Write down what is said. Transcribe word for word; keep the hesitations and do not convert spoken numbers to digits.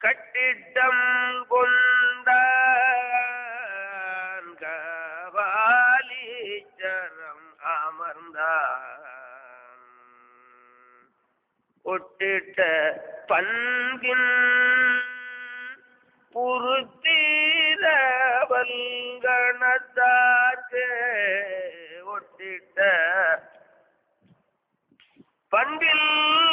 கட்டிடம் கொண்டான் கபாலீச்சரம் அமர்ந்தான் ஒட்டிட்ட பண்பின் புருத்தீரவல்கணத்தாற்றே ஒட்டிட்ட பண்பில்